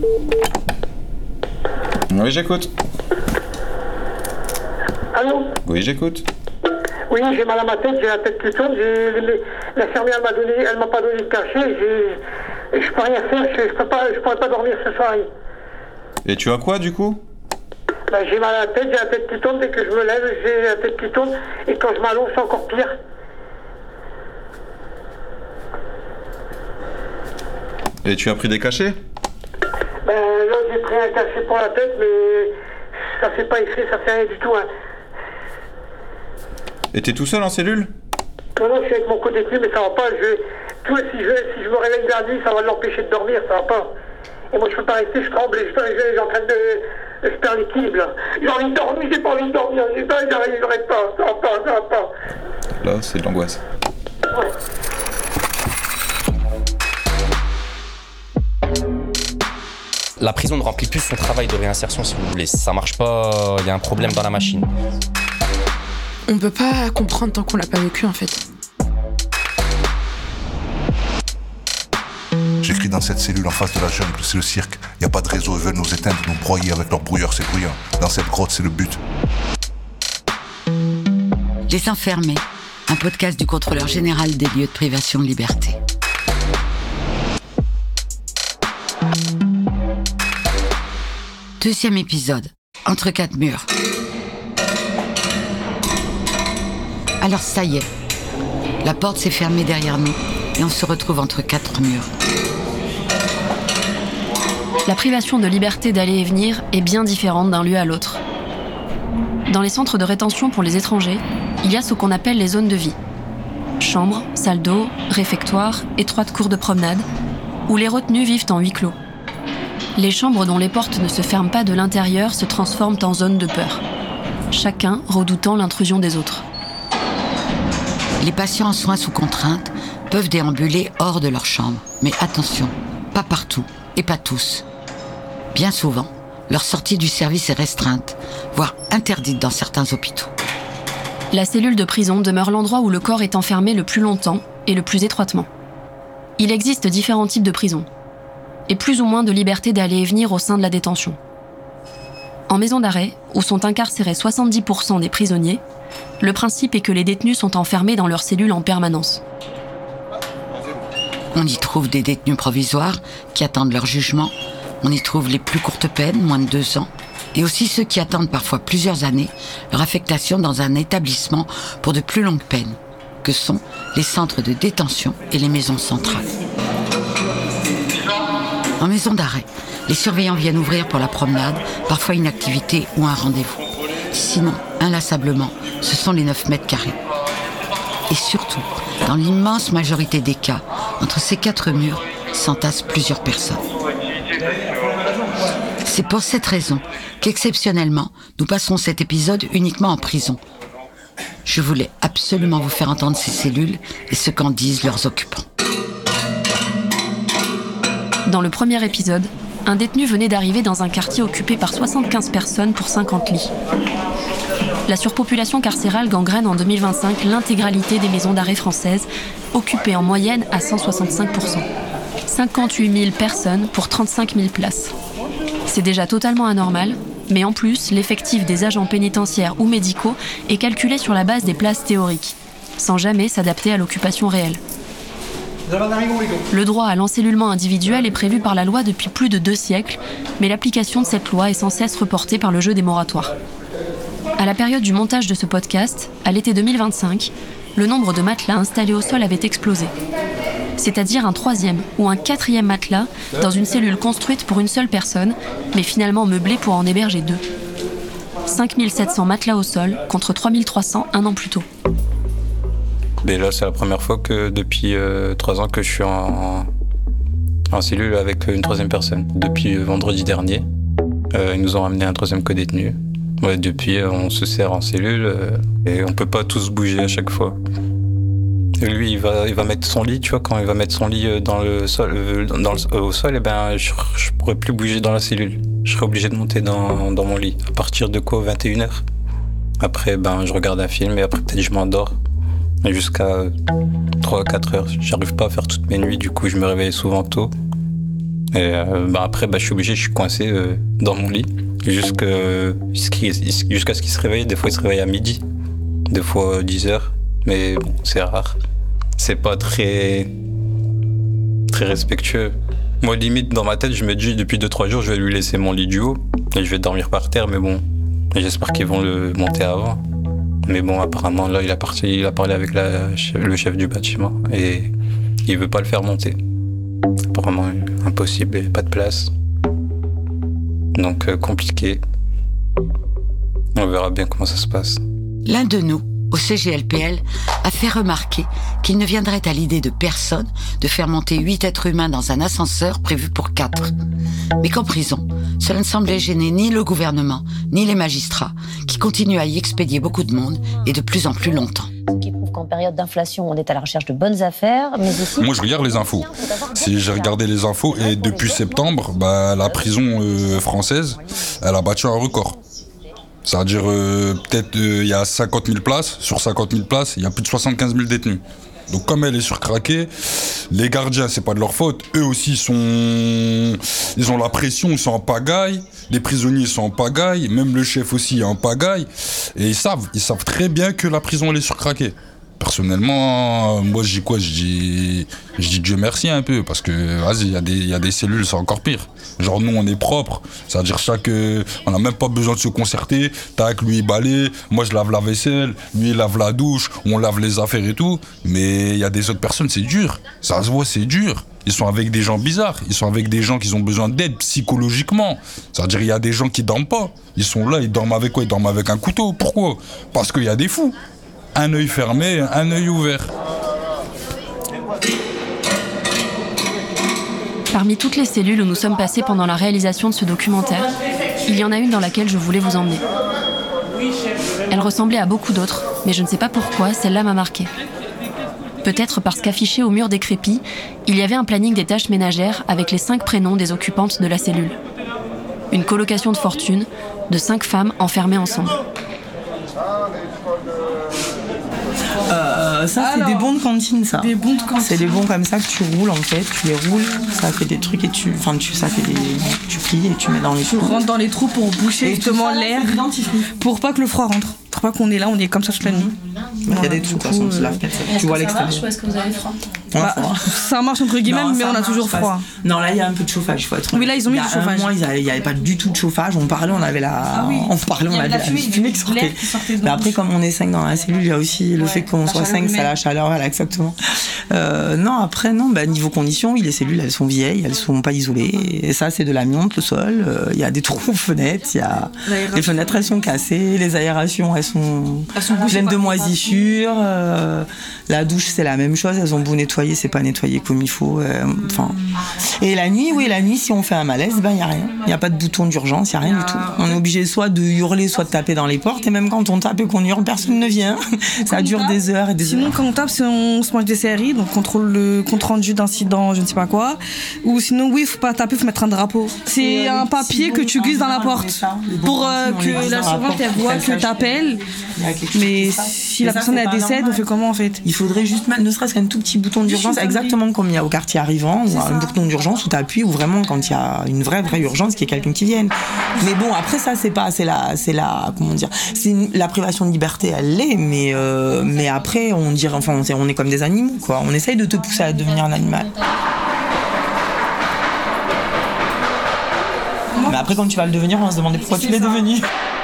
Oui, j'écoute. Allô? Oui, j'écoute. Oui, j'ai mal à ma tête, j'ai la tête qui tourne, l'infirmière elle m'a pas donné de cachet, je peux rien faire, je pourrais pas dormir ce soir. Et tu as quoi du coup? Ben, j'ai mal à la tête, j'ai la tête qui tourne, dès que je me lève, j'ai la tête qui tourne, et quand je m'allonge, c'est encore pire. Et tu as pris des cachets? Ben là, j'ai pris un cachet pour la tête, mais ça fait pas effet, ça fait rien du tout. Hein. Et t'es tout seul en cellule? Non, je suis avec mon co-détenu, mais ça va pas. Si je me réveille la nuit, ça va l'empêcher de dormir, ça va pas. Et moi, je peux pas rester, je tremble, je suis en train de perdre l'équilibre. Là. J'ai envie de dormir, j'ai pas envie de dormir, j'arrive pas, ça va pas. Là, c'est de l'angoisse. Ouais. La prison ne remplit plus son travail de réinsertion, si vous voulez. Ça marche pas, il y a un problème dans la machine. On peut pas comprendre tant qu'on l'a pas vécu, en fait. J'écris dans cette cellule en face de la jungle, c'est le cirque. Y a pas de réseau, ils veulent nous éteindre, nous broyer avec leur brouilleur, c'est bruyant. Dans cette grotte, c'est le but. Les Enfermés, un podcast du contrôleur général des lieux de privation de liberté. Deuxième épisode, entre quatre murs. Alors ça y est, la porte s'est fermée derrière nous et on se retrouve entre quatre murs. La privation de liberté d'aller et venir est bien différente d'un lieu à l'autre. Dans les centres de rétention pour les étrangers, il y a ce qu'on appelle les zones de vie. Chambres, salles d'eau, réfectoires, étroites cours de promenade, où les retenus vivent en huis clos. Les chambres dont les portes ne se ferment pas de l'intérieur se transforment en zones de peur, chacun redoutant l'intrusion des autres. Les patients en soins sous contrainte peuvent déambuler hors de leur chambre. Mais attention, pas partout et pas tous. Bien souvent, leur sortie du service est restreinte, voire interdite dans certains hôpitaux. La cellule de prison demeure l'endroit où le corps est enfermé le plus longtemps et le plus étroitement. Il existe différents types de prisons, et plus ou moins de liberté d'aller et venir au sein de la détention. En maison d'arrêt, où sont incarcérés 70% des prisonniers, le principe est que les détenus sont enfermés dans leur cellule en permanence. On y trouve des détenus provisoires qui attendent leur jugement. On y trouve les plus courtes peines, moins de 2 ans, et aussi ceux qui attendent parfois plusieurs années leur affectation dans un établissement pour de plus longues peines, que sont les centres de détention et les maisons centrales. En maison d'arrêt, les surveillants viennent ouvrir pour la promenade, parfois une activité ou un rendez-vous. Sinon, inlassablement, ce sont les 9 mètres carrés. Et surtout, dans l'immense majorité des cas, entre ces 4 murs s'entassent plusieurs personnes. C'est pour cette raison qu'exceptionnellement, nous passerons cet épisode uniquement en prison. Je voulais absolument vous faire entendre ces cellules et ce qu'en disent leurs occupants. Dans le premier épisode, un détenu venait d'arriver dans un quartier occupé par 75 personnes pour 50 lits. La surpopulation carcérale gangrène en 2025 l'intégralité des maisons d'arrêt françaises, occupées en moyenne à 165%. 58 000 personnes pour 35 000 places. C'est déjà totalement anormal, mais en plus, l'effectif des agents pénitentiaires ou médicaux est calculé sur la base des places théoriques, sans jamais s'adapter à l'occupation réelle. Le droit à l'encellulement individuel est prévu par la loi depuis plus de 2 siècles, mais l'application de cette loi est sans cesse reportée par le jeu des moratoires. À la période du montage de ce podcast, à l'été 2025, le nombre de matelas installés au sol avait explosé. C'est-à-dire un 3e ou un 4e matelas dans une cellule construite pour une seule personne, mais finalement meublée pour en héberger 2. 5 700 matelas au sol contre 3 300 un an plus tôt. Mais là, c'est la première fois que depuis 3 ans que je suis en cellule avec une 3e personne. Depuis vendredi dernier, ils nous ont ramené un 3e co-détenu. Ouais, depuis, on se sert en cellule et on peut pas tous bouger à chaque fois. Et lui, il va mettre son lit, tu vois, quand il va mettre son lit dans le sol, au sol, et ben, je pourrais plus bouger dans la cellule. Je serais obligé de monter dans mon lit. À partir de quoi, 21h. Après, ben, je regarde un film et après, peut-être je m'endors. Jusqu'à 3-4 heures. J'arrive pas à faire toutes mes nuits, du coup, je me réveille souvent tôt. Et après, je suis obligé, je suis coincé dans mon lit jusqu'à ce qu'il se réveille. Des fois, il se réveille à midi, des fois 10h, mais bon, c'est rare. C'est pas très respectueux. Moi, limite, dans ma tête, je me dis, depuis 2-3 jours, je vais lui laisser mon lit du haut et je vais dormir par terre, mais bon, j'espère qu'ils vont le monter avant. Mais bon, apparemment, là, il a parlé avec le chef du bâtiment et il veut pas le faire monter. Apparemment, impossible, il n'y a pas de place. Donc, compliqué. On verra bien comment ça se passe. L'un de nous, au CGLPL, a fait remarquer qu'il ne viendrait à l'idée de personne de faire monter 8 êtres humains dans un ascenseur prévu pour 4. Mais qu'en prison, cela ne semblait gêner ni le gouvernement, ni les magistrats, qui continuent à y expédier beaucoup de monde et de plus en plus longtemps. Ce qui prouve qu'en période d'inflation, on est à la recherche de bonnes affaires, mais aussi... Moi, je regarde les infos. J'ai regardé les infos et depuis septembre, la prison française, elle a battu un record. C'est-à-dire, peut-être, il y a 50 000 places. Sur 50 000 places, il y a plus de 75 000 détenus. Donc, comme elle est surcraquée, les gardiens, c'est pas de leur faute. Eux aussi, ils ont la pression, ils sont en pagaille. Les prisonniers sont en pagaille. Même le chef aussi est en pagaille. Et ils savent très bien que la prison, elle est surcraquée. Personnellement, moi, je dis quoi ? Je dis Dieu merci un peu, parce que, vas-y, il y a des cellules, c'est encore pire. Genre, nous, on est propre, c'est-à-dire on n'a même pas besoin de se concerter. Tac, lui, il balaye, moi, je lave la vaisselle, lui, il lave la douche, on lave les affaires et tout. Mais il y a des autres personnes, c'est dur. Ça se voit, c'est dur. Ils sont avec des gens bizarres, ils sont avec des gens qui ont besoin d'aide psychologiquement. C'est-à-dire, il y a des gens qui dorment pas. Ils sont là, ils dorment avec quoi ? Ils dorment avec un couteau. Pourquoi ? Parce qu'il y a des fous. Un œil fermé, un œil ouvert. Parmi toutes les cellules où nous sommes passés pendant la réalisation de ce documentaire, il y en a une dans laquelle je voulais vous emmener. Elle ressemblait à beaucoup d'autres, mais je ne sais pas pourquoi celle-là m'a marquée. Peut-être parce qu'affiché au mur décrépit, il y avait un planning des tâches ménagères avec les 5 prénoms des occupantes de la cellule. Une colocation de fortune de 5 femmes enfermées ensemble. Ça, c'est des bons de cantine, ça. Des bons de cantine. C'est des bons comme ça que tu roules, en fait. Tu les roules, ça fait des trucs et tu plies et tu mets dans les trous. Tu rentres dans les trous pour boucher justement l'air, pour pas que le froid rentre. Pour pas qu'on est là, on est comme ça toute la nuit. Il y a des trous, de toute façon, tu laves. Tu vois l'extérieur. Est-ce que ça marche ou est-ce que vous avez froid ? Ça marche entre guillemets, mais on a toujours froid. Non, là, il y a un peu de chauffage, il faut être. Oui, là, ils ont mis du chauffage. Il n'y avait pas du tout de chauffage. On parlait, on avait la fumée qui sortait. Mais après, comme on est 5 dans la cellule, il y a aussi le fait qu'on soit 5, ça la chaleur, voilà, exactement. Non, après, non, niveau conditions, oui, les cellules, elles sont vieilles, elles sont pas isolées. Et ça, c'est de l'amiante, le sol. Il y a des trous aux fenêtres, les fenêtres, elles sont cassées, les aérations, elles sont pleines de moisissures. La douche, c'est la même chose. Elles ont beau nettoyer, c'est pas nettoyé comme il faut. Et la nuit, si on fait un malaise, il n'y a rien. Il n'y a pas de bouton d'urgence, il n'y a rien du tout. On est obligé soit de hurler, soit de taper dans les portes. Et même quand on tape et qu'on hurle, personne ne vient. Ça dure des heures et des heures. Sinon, quand on tape, on se mange des séries, donc contrôle le compte rendu d'incident, je ne sais pas quoi. Ou sinon, il faut pas taper, il faut mettre un drapeau. C'est un papier que tu glisses dans la porte pour que la servante voit que tu appelles. Mais si la personne décède, on fait comment en fait ? Il faudrait juste mettre ne serait-ce qu'un tout petit bouton d'urgence, exactement comme il y a au quartier arrivant, ou un bouton d'urgence où tu appuies, ou vraiment quand il y a une vraie urgence, qu'il y ait quelqu'un qui vienne. Mais bon, après ça, c'est la privation de liberté, elle l'est, mais après, on est comme des animaux, quoi. On essaye de te pousser à devenir un animal. Mais après, quand tu vas le devenir, on va se demander pourquoi tu l'es devenu.